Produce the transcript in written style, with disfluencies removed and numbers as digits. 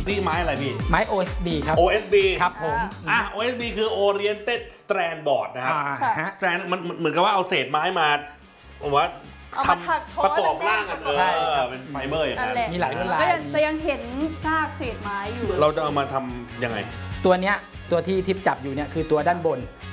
นี่ไม้อะไรพี่ไม้ OSB ครับ OSB ครับผม OSB คือ Oriented Strand Board นะครับ Strand มันเหมือนกับว่าเอาเศษไม้มาว่าทำประกอบร่างกันเป็นไฟเบอร์อย่างนั้นมีหลายลวดลายแต่ยังเห็นซากเศษไม้อยู่เราจะเอามาทำยังไงตัวเนี้ยตัวที่ทิปจับอยู่เนี่ยคือตัวด้านบน